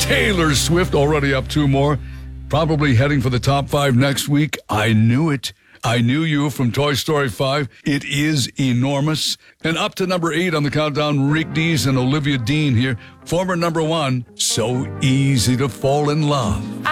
Taylor Swift already up 2 more. Probably heading for the top 5 next week. I Knew It. I Knew You from Toy Story 5. It is enormous. And up to number 8 on the countdown, Rick Dees and Olivia Dean here. Former number 1, So Easy to Fall in Love.